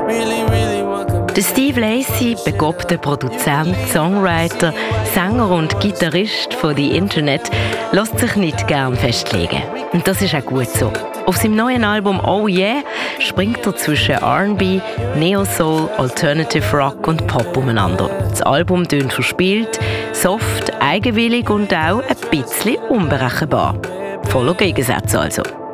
Der Steve Lacy, begabter Produzent, Songwriter, Sänger und Gitarrist von The Internet, lässt sich nicht gern festlegen. Und das ist auch gut so. Auf seinem neuen Album «Oh Yeah» springt er zwischen R&B, Neo-Soul, Alternative Rock und Pop umeinander. Das Album tönt verspielt, soft, eigenwillig und auch ein bisschen unberechenbar. Voller Gegensätze also.